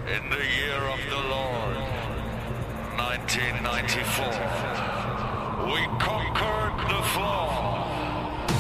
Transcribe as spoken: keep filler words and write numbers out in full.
In the year of the Lord, nineteen ninety-four, we conquered the flaw.